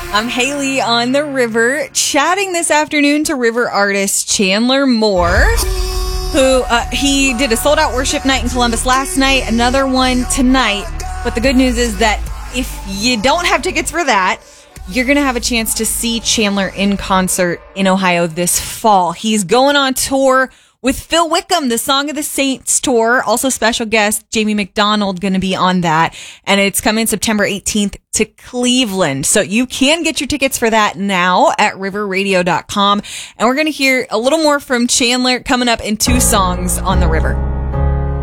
I'm Haley on the River, chatting this afternoon to River artist Chandler Moore, who he did a sold-out worship night in Columbus last night, another one tonight. But the good news is that if you don't have tickets for that, you're going to have a chance to see Chandler in concert in Ohio this fall. He's going on tour with Phil Wickham, the Song of the Saints tour. Also special guest Jamie McDonald going to be on that. And it's coming September 18th to Cleveland. So you can get your tickets for that now at riverradio.com. And we're going to hear a little more from Chandler coming up in 2 songs on the River.